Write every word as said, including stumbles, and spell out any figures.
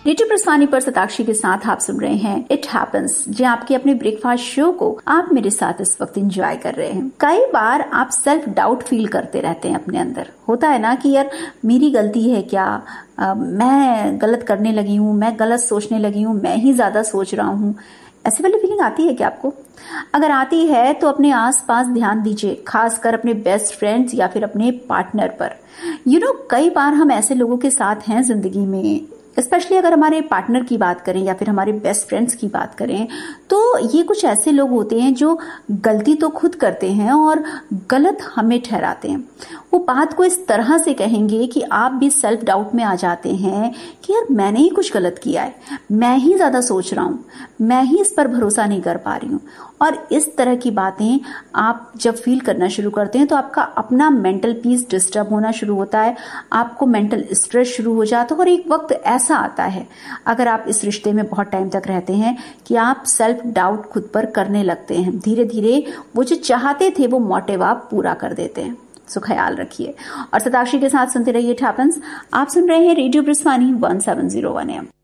Radio प्रस्थानी पर सताक्षी के साथ आप सुन रहे हैं इट हैपेंस, जो आपके अपने ब्रेकफास्ट शो को आप मेरे साथ इस वक्त एंजॉय कर रहे हैं। कई बार आप सेल्फ डाउट फील करते रहते हैं अपने अंदर। होता है ना कि यार मेरी गलती है क्या, आ, मैं गलत करने लगी हूँ, मैं गलत सोचने लगी हूँ, मैं ही ज्यादा सोच रहा हूँ। ऐसी वाली फीलिंग आती है क्या आपको? अगर आती है तो अपने आसपास ध्यान दीजिए, खासकर अपने बेस्ट फ्रेंड्स या फिर अपने पार्टनर पर। यू नो कई बार हम ऐसे लोगों के साथ हैं जिंदगी में, स्पेशली अगर हमारे पार्टनर की बात करें या फिर हमारे बेस्ट फ्रेंड्स की बात करें, तो ये कुछ ऐसे लोग होते हैं जो गलती तो खुद करते हैं और गलत हमें ठहराते हैं। वो बात को इस तरह से कहेंगे कि आप भी सेल्फ डाउट में आ जाते हैं कि यार मैंने ही कुछ गलत किया है, मैं ही ज्यादा सोच रहा हूँ, मैं ही इस पर भरोसा नहीं कर पा रही हूँ। और इस तरह की बातें आप जब फील करना शुरू करते हैं तो आपका अपना मेंटल पीस डिस्टर्ब होना शुरू होता है, आपको मेंटल स्ट्रेस शुरू हो जाता है। और एक वक्त ऐसा आता है, अगर आप इस रिश्ते में बहुत टाइम तक रहते हैं, कि आप सेल्फ डाउट खुद पर करने लगते हैं। धीरे धीरे वो जो चाहते थे वो मोटिव आप पूरा कर देते हैं। सो ख्याल रखिए और सताक्षी के साथ सुनते रहिए इट हैपेंस। आप सुन रहे हैं radio प्रस्थानी one seven zero one M.